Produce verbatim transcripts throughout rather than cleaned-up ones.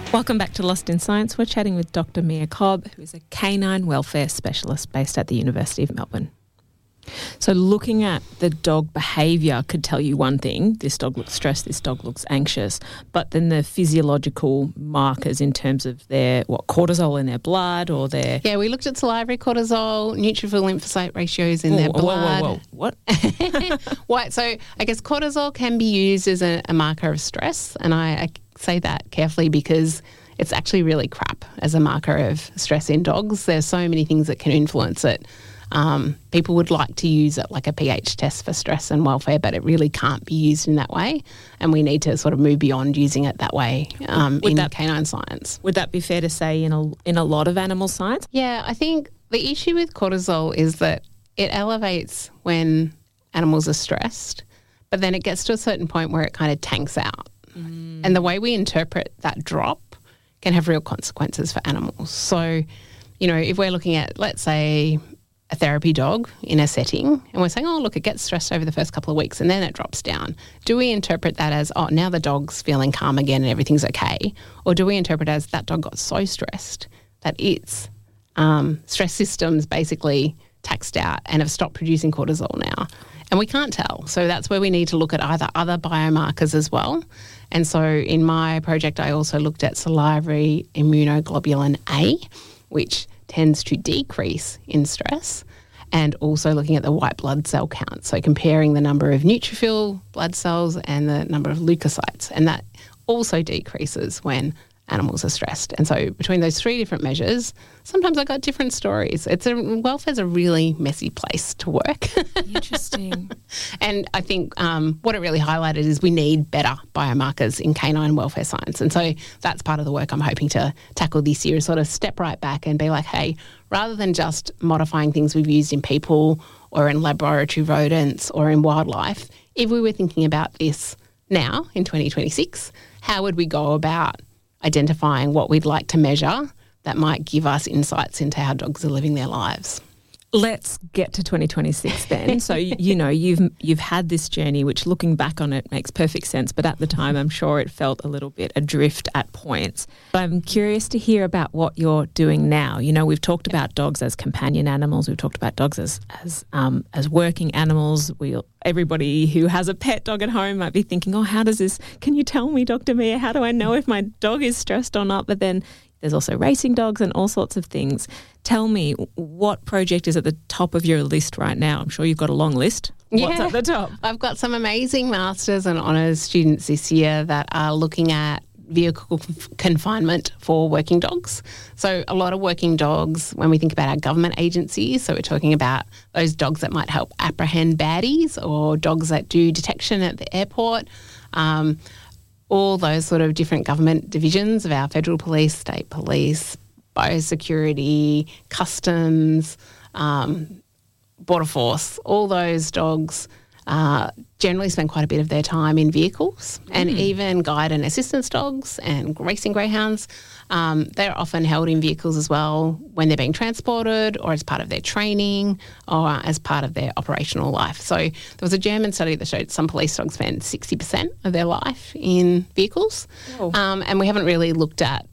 Welcome back to Lost in Science. We're chatting with Doctor Mia Cobb, who is a canine welfare specialist based at the University of Melbourne. So looking at the dog behaviour could tell you one thing: this dog looks stressed, this dog looks anxious. But then the physiological markers in terms of their, what, cortisol in their blood or their... Yeah, we looked at salivary cortisol, neutrophil lymphocyte ratios in Whoa, their whoa, blood. Whoa, whoa, whoa, what? What? So I guess cortisol can be used as a, a marker of stress, and I, I say that carefully because it's actually really crap as a marker of stress in dogs. There's so many things that can influence it. Um, people would like to use it like a pH test for stress and welfare, but it really can't be used in that way. And we need to sort of move beyond using it that way um, in that, canine science. Would that be fair to say in a, in a lot of animal science? Yeah, I think the issue with cortisol is that it elevates when animals are stressed, but then it gets to a certain point where it kind of tanks out. Mm. And the way we interpret that drop can have real consequences for animals. So, you know, if we're looking at, let's say, a therapy dog in a setting and we're saying, oh, look, it gets stressed over the first couple of weeks and then it drops down. Do we interpret that as, oh, now the dog's feeling calm again and everything's okay? Or do we interpret it as that dog got so stressed that its um, stress systems basically taxed out and have stopped producing cortisol now? And we can't tell. So that's where we need to look at either other biomarkers as well. And so in my project, I also looked at salivary immunoglobulin A, which tends to decrease in stress, and also looking at the white blood cell count, so comparing the number of neutrophil blood cells and the number of leukocytes, and that also decreases when animals are stressed. And so between those three different measures, sometimes I got different stories. It's a welfare's a really messy place to work. Interesting. And I think um, what it really highlighted is we need better biomarkers in canine welfare science. And so that's part of the work I'm hoping to tackle this year, is sort of step right back and be like, hey, rather than just modifying things we've used in people or in laboratory rodents or in wildlife, if we were thinking about this now in twenty twenty-six, how would we go about identifying what we'd like to measure that might give us insights into how dogs are living their lives? Let's get to twenty twenty-six then. So, you know, you've you've had this journey, which looking back on it makes perfect sense, but at the time I'm sure it felt a little bit adrift at points. But I'm curious to hear about what you're doing now. You know, we've talked about dogs as companion animals. We've talked about dogs as as um, as working animals. We everybody who has a pet dog at home might be thinking, oh, how does this, can you tell me, Doctor Mia, how do I know if my dog is stressed or not? But then there's also racing dogs and all sorts of things. Tell me, what project is at the top of your list right now? I'm sure you've got a long list. What's yeah. at the top? I've got some amazing masters and honours students this year that are looking at vehicle confinement for working dogs. So a lot of working dogs, when we think about our government agencies, so we're talking about those dogs that might help apprehend baddies or dogs that do detection at the airport, um, all those sort of different government divisions of our federal police, state police, biosecurity, customs, um, border force, all those dogs uh, generally spend quite a bit of their time in vehicles, mm. and even guide and assistance dogs and racing greyhounds. Um, they're often held in vehicles as well when they're being transported or as part of their training or as part of their operational life. So there was a German study that showed some police dogs spend sixty percent of their life in vehicles, oh. um, and we haven't really looked at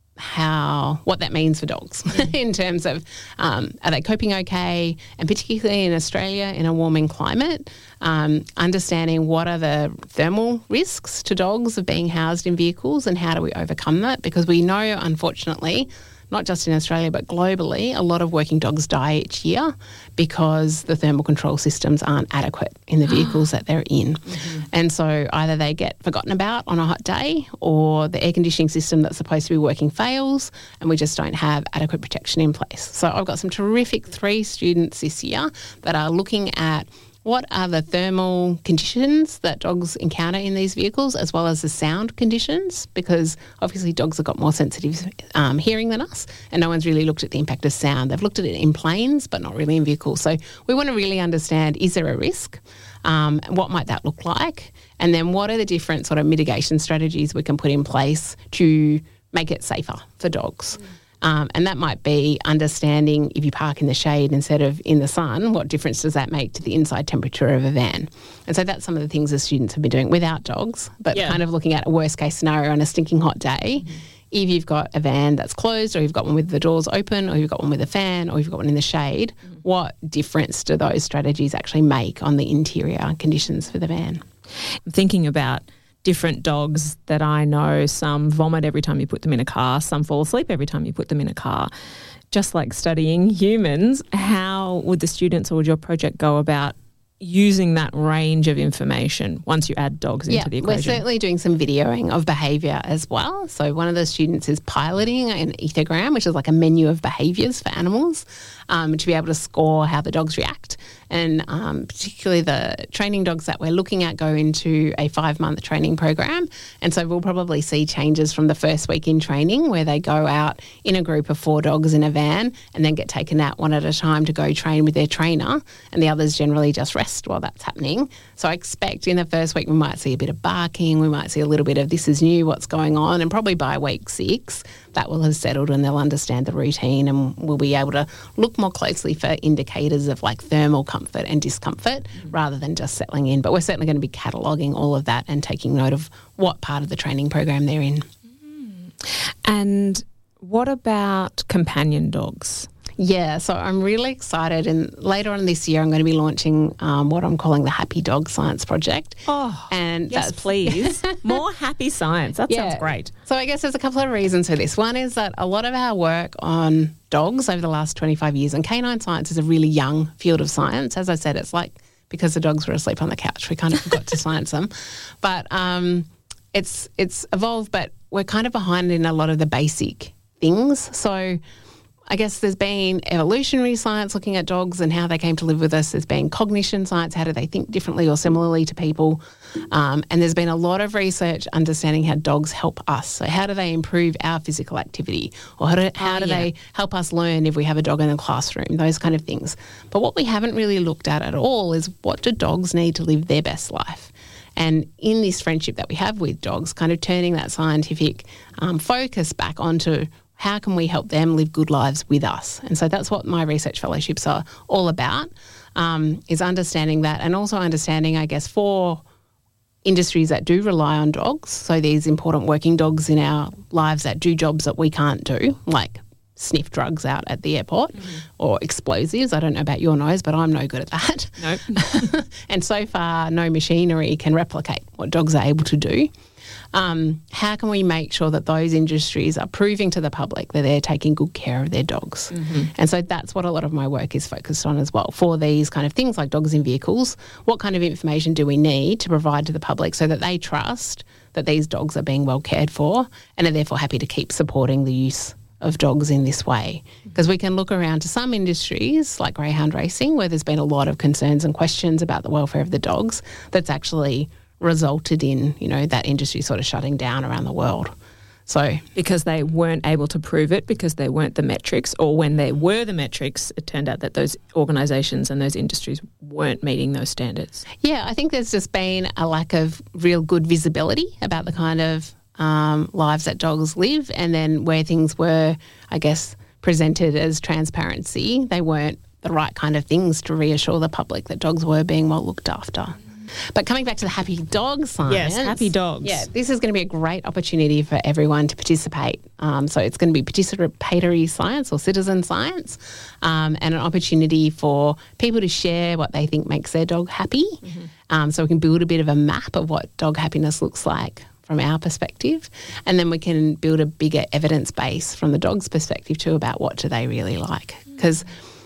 how what that means for dogs mm. in terms of um, are they coping okay, and particularly in Australia in a warming climate, um, understanding what are the thermal risks to dogs of being housed in vehicles and how do we overcome that, because we know unfortunately not just in Australia but globally, a lot of working dogs die each year because the thermal control systems aren't adequate in the vehicles that they're in. Mm-hmm. And so either they get forgotten about on a hot day, or the air conditioning system that's supposed to be working fails and we just don't have adequate protection in place. So I've got some terrific three students this year that are looking at what are the thermal conditions that dogs encounter in these vehicles, as well as the sound conditions, because obviously dogs have got more sensitive um, hearing than us, and no one's really looked at the impact of sound. They've looked at it in planes, but not really in vehicles. So we want to really understand, is there a risk? Um, what might that look like? And then what are the different sort of mitigation strategies we can put in place to make it safer for dogs? Mm. Um, and that might be understanding, if you park in the shade instead of in the sun, what difference does that make to the inside temperature of a van? And so that's some of the things the students have been doing without dogs, but yeah. kind of looking at a worst case scenario on a stinking hot day. Mm-hmm. if you've got a van that's closed, or you've got one with the doors open, or you've got one with a fan, or you've got one in the shade, mm-hmm. what difference do those strategies actually make on the interior conditions for the van? Thinking about different dogs that I know, some vomit every time you put them in a car, some fall asleep every time you put them in a car. Just like studying humans, how would the students or would your project go about using that range of information once you add dogs yeah, into the equation? We're certainly doing some videoing of behaviour as well. So one of the students is piloting an ethogram, which is like a menu of behaviours for animals, um, to be able to score how the dogs react. And um, particularly the training dogs that we're looking at go into a five-month training program. And so we'll probably see changes from the first week in training where they go out in a group of four dogs in a van and then get taken out one at a time to go train with their trainer, and the others generally just rest while that's happening. So I expect in the first week we might see a bit of barking, we might see a little bit of this is new, what's going on, and probably by week six that will have settled and they'll understand the routine, and we'll be able to look more closely for indicators of like thermal comfort and discomfort mm-hmm. rather than just settling in. But we're certainly going to be cataloguing all of that and taking note of what part of the training program they're in. Mm. And what about companion dogs? Yeah, so I'm really excited, and later on this year I'm going to be launching um, what I'm calling the Happy Dog Science Project. Oh, and yes, that's, please. More happy science. That yeah. sounds great. So I guess there's a couple of reasons for this. One is that a lot of our work on dogs over the last twenty-five years, and canine science is a really young field of science. As I said, it's like because the dogs were asleep on the couch, we kind of forgot to science them. But um, it's it's evolved, but we're kind of behind in a lot of the basic things. So I guess there's been evolutionary science looking at dogs and how they came to live with us. There's been cognition science, how do they think differently or similarly to people. Um, and there's been a lot of research understanding how dogs help us. So how do they improve our physical activity, or how do, how oh, do yeah. they help us learn if we have a dog in the classroom, those kind of things. But what we haven't really looked at at all is what do dogs need to live their best life? And in this friendship that we have with dogs, kind of turning that scientific um, focus back onto how can we help them live good lives with us? And so that's what my research fellowships are all about, um, is understanding that, and also understanding, I guess, for industries that do rely on dogs, so these important working dogs in our lives that do jobs that we can't do, like sniff drugs out at the airport mm-hmm. or explosives. I don't know about your nose, but I'm no good at that. Nope. And so far, no machinery can replicate what dogs are able to do. Um, how can we make sure that those industries are proving to the public that they're taking good care of their dogs? Mm-hmm. And so that's what a lot of my work is focused on as well. For these kind of things like dogs in vehicles, what kind of information do we need to provide to the public so that they trust that these dogs are being well cared for and are therefore happy to keep supporting the use of dogs in this way? Because we can look around to some industries like greyhound racing where there's been a lot of concerns and questions about the welfare of the dogs that's actually resulted in, you know, that industry sort of shutting down around the world. So because they weren't able to prove it, because they weren't the metrics, or when they were the metrics, it turned out that those organisations and those industries weren't meeting those standards. Yeah, I think there's just been a lack of real good visibility about the kind of um, lives that dogs live, and then where things were, I guess, presented as transparency, they weren't the right kind of things to reassure the public that dogs were being well looked after. But coming back to the Happy Dog Science. Yes, Happy Dogs. Yeah, this is going to be a great opportunity for everyone to participate. Um, so it's going to be participatory science or citizen science, um, and an opportunity for people to share what they think makes their dog happy. Mm-hmm. Um, so we can build a bit of a map of what dog happiness looks like from our perspective, and then we can build a bigger evidence base from the dog's perspective too about what do they really like. Because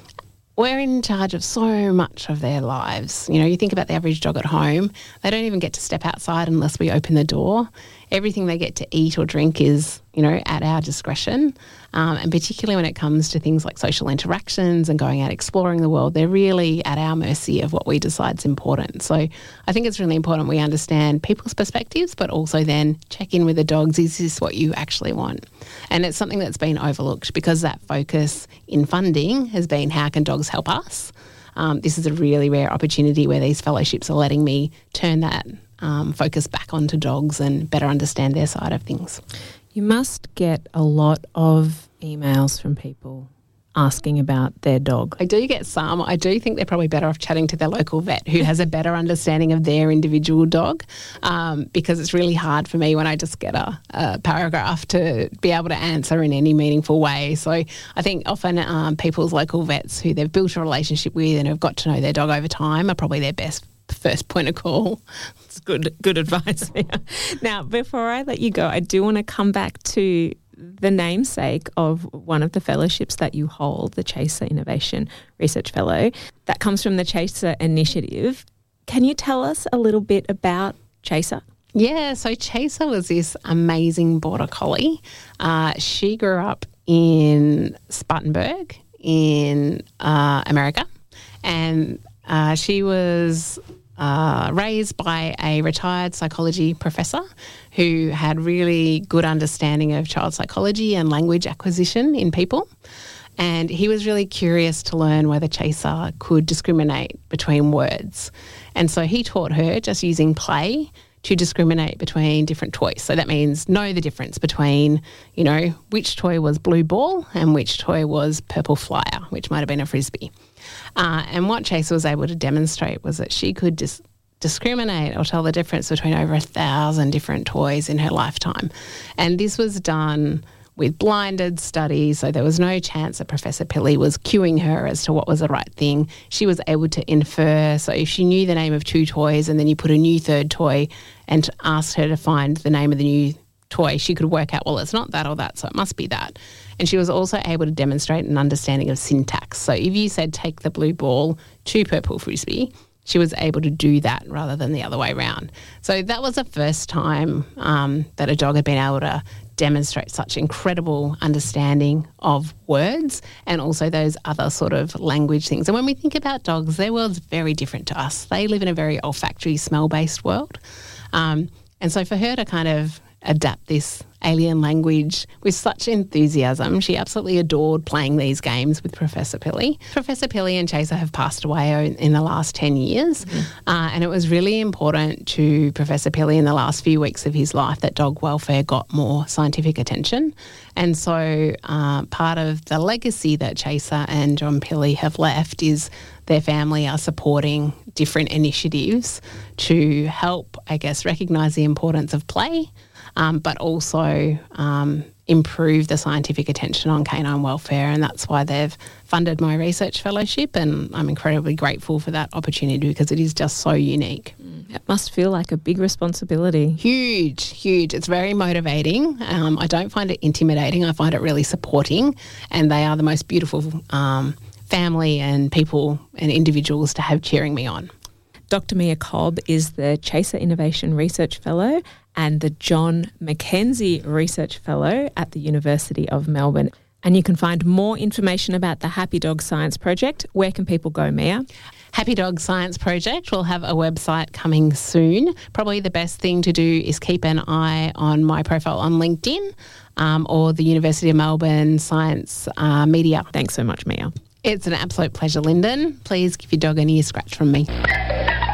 we're in charge of so much of their lives. You know, you think about the average dog at home, they don't even get to step outside unless we open the door. Everything they get to eat or drink is, you know, at our discretion. Um, and particularly when it comes to things like social interactions and going out exploring the world, they're really at our mercy of what we decide is important. So I think it's really important we understand people's perspectives, but also then check in with the dogs. Is this what you actually want? And it's something that's been overlooked because that focus in funding has been how can dogs help us? Um, this is a really rare opportunity where these fellowships are letting me turn that um, focus back onto dogs and better understand their side of things. You must get a lot of emails from people asking about their dog? I do get some. I do think they're probably better off chatting to their local vet who has a better understanding of their individual dog, um, because it's really hard for me when I just get a, a paragraph to be able to answer in any meaningful way. So I think often um, people's local vets who they've built a relationship with and have got to know their dog over time are probably their best first point of call. It's good, good advice. Now, before I let you go, I do want to come back to the namesake of one of the fellowships that you hold, the Chaser Innovation Research Fellow. That comes from the Chaser Initiative. Can you tell us a little bit about Chaser? Yeah, so Chaser was this amazing border collie. Uh, she grew up in Spartanburg in uh, America, and uh, she was Uh, raised by a retired psychology professor who had really good understanding of child psychology and language acquisition in people. And he was really curious to learn whether Chaser could discriminate between words. And so he taught her, just using play, to discriminate between different toys. So that means know the difference between, you know, which toy was blue ball and which toy was purple flyer, which might have been a frisbee. Uh, and what Chaser was able to demonstrate was that she could dis- discriminate or tell the difference between over a thousand different toys in her lifetime. And this was done with blinded studies, so there was no chance that Professor Pilley was cueing her as to what was the right thing. She was able to infer. So if she knew the name of two toys and then you put a new third toy and asked her to find the name of the new toy, she could work out, well, it's not that or that, so it must be that. And she was also able to demonstrate an understanding of syntax. So if you said take the blue ball to purple frisbee, she was able to do that rather than the other way around. So that was the first time um, that a dog had been able to demonstrate such incredible understanding of words and also those other sort of language things. And when we think about dogs, their world's very different to us. They live in a very olfactory, smell-based world. Um, and so for her to kind of adapt this alien language with such enthusiasm. She absolutely adored playing these games with Professor Pilley. Professor Pilley and Chaser have passed away in the last ten years, mm-hmm. uh, and it was really important to Professor Pilley in the last few weeks of his life that dog welfare got more scientific attention. And so uh, part of the legacy that Chaser and John Pilley have left is their family are supporting different initiatives to help, I guess, recognise the importance of play, Um, but also um, improve the scientific attention on canine welfare. And that's why they've funded my research fellowship, and I'm incredibly grateful for that opportunity because it is just so unique. It must feel like a big responsibility. Huge, huge. It's very motivating. Um, I don't find it intimidating. I find it really supporting, and they are the most beautiful um, family and people and individuals to have cheering me on. Doctor Mia Cobb is the Chaser Innovation Research Fellow and the John Mackenzie Research Fellow at the University of Melbourne. And you can find more information about the Happy Dog Science Project. Where can people go, Mia? Happy Dog Science Project will have a website coming soon. Probably the best thing to do is keep an eye on my profile on LinkedIn um, or the University of Melbourne Science uh, Media. Thanks so much, Mia. It's an absolute pleasure, Lyndon. Please give your dog an ear scratch from me.